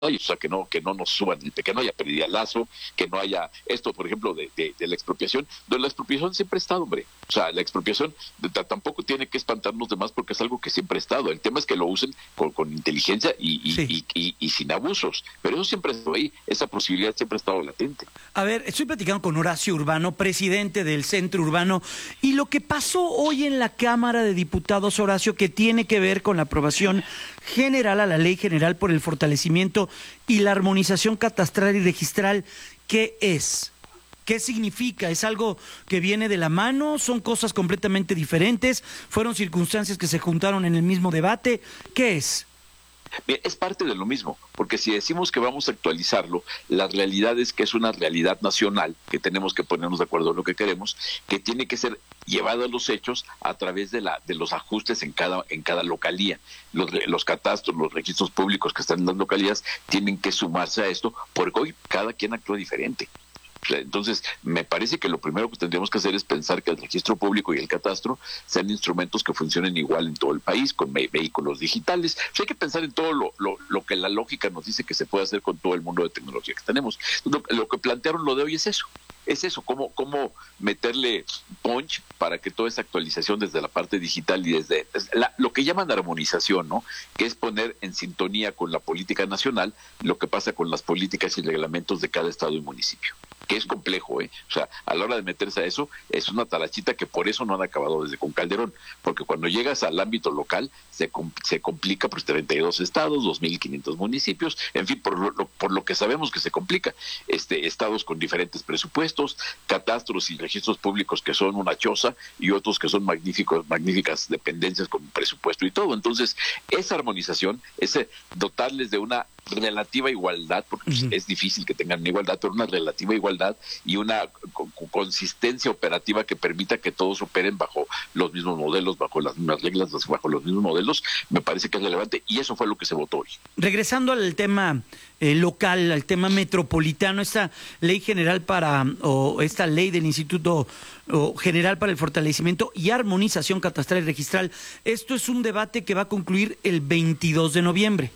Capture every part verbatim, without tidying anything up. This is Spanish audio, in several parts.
o sea, que no, que no nos suban, que no haya perdialazo, que no haya esto, por ejemplo, de, de, de la expropiación, donde la expropiación siempre ha estado, hombre. O sea, la expropiación de, tampoco tiene que espantarnos de más porque es algo que siempre ha estado. El tema es que lo usen con, con inteligencia y, y, sí. y, y, y sin abusos. Pero eso siempre ha estado ahí, esa posibilidad siempre ha estado latente. A ver, estoy platicando con Horacio Urbano, presidente del Centro Urbano, y lo que pasó hoy en la Cámara de Diputados, Horacio, que tiene que ver con la aprobación general a la Ley General por el fortalecimiento y la armonización catastral y registral, ¿qué es? ¿Qué significa? ¿Es algo que viene de la mano? ¿Son cosas completamente diferentes? ¿Fueron circunstancias que se juntaron en el mismo debate? ¿Qué es? Bien, es parte de lo mismo, porque si decimos que vamos a actualizarlo, la realidad es que es una realidad nacional, que tenemos que ponernos de acuerdo en lo que queremos, que tiene que ser llevado a los hechos a través de la de los ajustes en cada en cada localía. Los, los catastros, los registros públicos que están en las localías tienen que sumarse a esto, porque hoy cada quien actúa diferente. Entonces, me parece que lo primero que tendríamos que hacer es pensar que el registro público y el catastro sean instrumentos que funcionen igual en todo el país, con vehículos digitales. O sea, hay que pensar en todo lo, lo, lo que la lógica nos dice que se puede hacer con todo el mundo de tecnología que tenemos. Lo, lo que plantearon lo de hoy es eso. Es eso, cómo, cómo meterle punch para que toda esa actualización desde la parte digital y desde la, lo que llaman armonización, ¿no? Que es poner en sintonía con la política nacional lo que pasa con las políticas y reglamentos de cada estado y municipio. Que es complejo, ¿eh? O sea, a la hora de meterse a eso, es una talachita que por eso no han acabado desde con Calderón, porque cuando llegas al ámbito local, se, se complica por treinta y dos estados, dos mil quinientos municipios, en fin, por lo, por lo que sabemos que se complica, este estados con diferentes presupuestos, catastros y registros públicos que son una choza, y otros que son magníficos, magníficas dependencias con presupuesto y todo. Entonces, esa armonización, ese dotarles de una relativa igualdad, porque uh-huh. es difícil que tengan igualdad, pero una relativa igualdad y una con, con consistencia operativa que permita que todos operen bajo los mismos modelos, bajo las mismas reglas, bajo los mismos modelos, me parece que es relevante, y eso fue lo que se votó hoy. Regresando al tema eh, local, al tema metropolitano, esta ley general para, o esta ley del Instituto o General para el Fortalecimiento y Armonización Catastral y Registral, esto es un debate que va a concluir el veintidós de noviembre.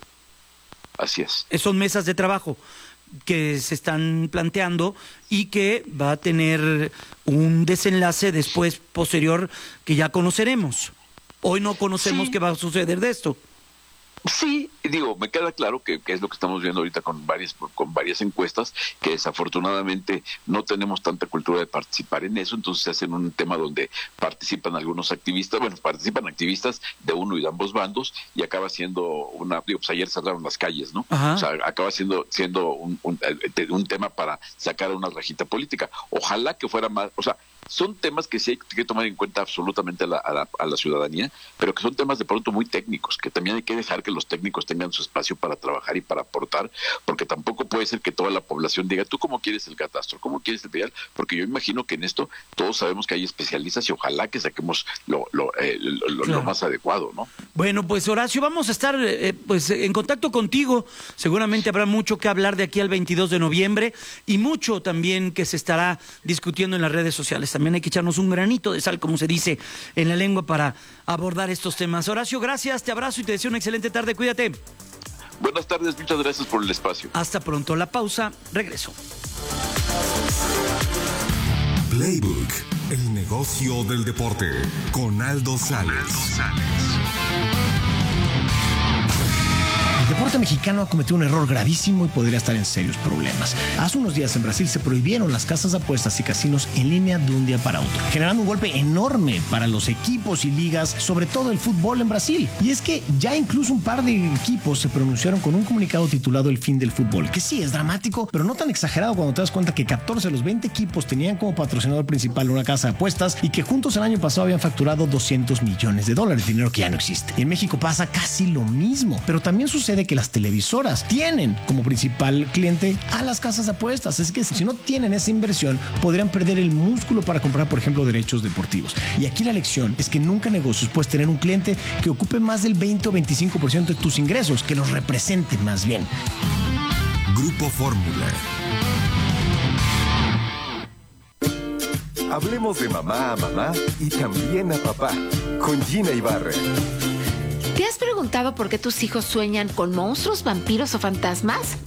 Así es. Son mesas de trabajo que se están planteando y que va a tener un desenlace después, posterior, que ya conoceremos. Hoy no conocemos sí. qué va a suceder de esto. Sí, digo, me queda claro que, que es lo que estamos viendo ahorita con varias con varias encuestas, que desafortunadamente no tenemos tanta cultura de participar en eso, entonces se hacen un tema donde participan algunos activistas, bueno, participan activistas de uno y de ambos bandos, y acaba siendo una, digo, pues ayer cerraron las calles, ¿no? Ajá. O sea, acaba siendo siendo un, un, un tema para sacar una rajita política. Ojalá que fuera más, o sea, son temas que sí hay que tomar en cuenta absolutamente a la, a, la, a la ciudadanía, pero que son temas de pronto muy técnicos, que también hay que dejar que los técnicos tengan su espacio para trabajar y para aportar, porque tampoco puede ser que toda la población diga, ¿tú cómo quieres el catastro? ¿Cómo quieres el vial? Porque yo imagino que en esto todos sabemos que hay especialistas y ojalá que saquemos lo, lo, eh, lo, lo, claro. lo más adecuado, ¿no? Bueno, pues Horacio, vamos a estar eh, pues en contacto contigo, seguramente habrá mucho que hablar de aquí al veintidós de noviembre y mucho también que se estará discutiendo en las redes sociales. También hay que echarnos un granito de sal, como se dice en la lengua, para abordar estos temas. Horacio, gracias, te abrazo y te deseo una excelente tarde, cuídate. Buenas tardes, muchas gracias por el espacio. Hasta pronto, la pausa, regreso. Playbook, el negocio del deporte, con Aldo Sales. El deporte mexicano ha cometido un error gravísimo y podría estar en serios problemas. Hace unos días en Brasil se prohibieron las casas de apuestas y casinos en línea de un día para otro, generando un golpe enorme para los equipos y ligas, sobre todo el fútbol en Brasil. Y es que ya incluso un par de equipos se pronunciaron con un comunicado titulado El fin del fútbol, que sí es dramático, pero no tan exagerado cuando te das cuenta que catorce de los veinte equipos tenían como patrocinador principal una casa de apuestas y que juntos el año pasado habían facturado doscientos millones de dólares, dinero que ya no existe. Y en México pasa casi lo mismo, pero también sucede que las televisoras tienen como principal cliente a las casas de apuestas. Es que si no tienen esa inversión, podrían perder el músculo para comprar, por ejemplo, derechos deportivos. Y aquí la lección es que nunca en negocios puedes tener un cliente que ocupe más del veinte o veinticinco por ciento de tus ingresos, que los represente más bien. Grupo Fórmula. Hablemos de mamá a mamá y también a papá, con Gina Ibarra. ¿Te has preguntado preguntado por qué tus hijos sueñan con monstruos, vampiros o fantasmas?